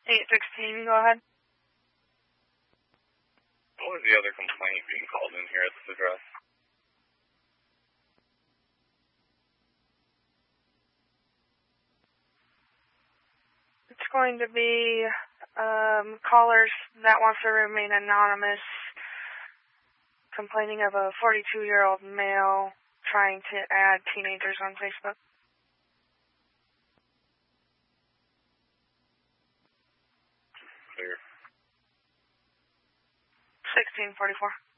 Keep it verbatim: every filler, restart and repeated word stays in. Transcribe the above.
eight sixteen, go ahead. What was the other complaint being called in here at this address? It's going to be um, callers that wants to remain anonymous, complaining of a forty-two-year-old male trying to add teenagers on Facebook. Clear. sixteen forty-four.